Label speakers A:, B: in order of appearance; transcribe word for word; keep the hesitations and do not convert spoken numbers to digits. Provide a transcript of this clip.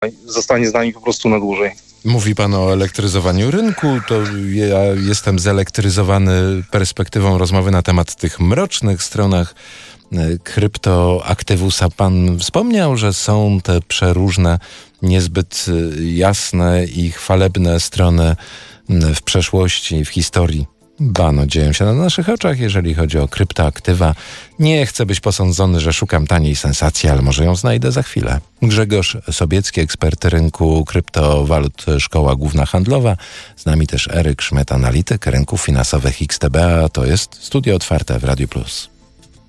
A: zostanie z nami po prostu na dłużej.
B: Mówi pan o elektryzowaniu rynku, to ja jestem zelektryzowany perspektywą rozmowy na temat tych mrocznych stronach kryptoaktywusa. Pan wspomniał, że są te przeróżne, niezbyt jasne i chwalebne strony w przeszłości, w historii. Ba, no dzieją się na naszych oczach, jeżeli chodzi o kryptoaktywa. Nie chcę być posądzony, że szukam taniej sensacji, ale może ją znajdę za chwilę. Grzegorz Sobiecki, ekspert rynku kryptowalut, Szkoła Główna Handlowa. Z nami też Eryk Szmet, analityk rynków finansowych X T B, a to jest Studio Otwarte w Radiu Plus.